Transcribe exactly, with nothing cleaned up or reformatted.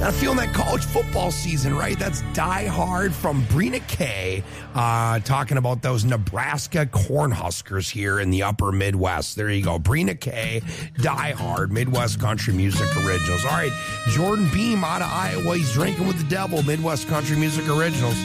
Not feeling that college football season, right? That's Die Hard from Brina K, uh, talking about those Nebraska Cornhuskers here in the upper Midwest. There you go. Brina K, Die Hard, Midwest Country Music Originals. All right, Jordan Beam out of Iowa. He's drinking with the devil, Midwest Country Music Originals.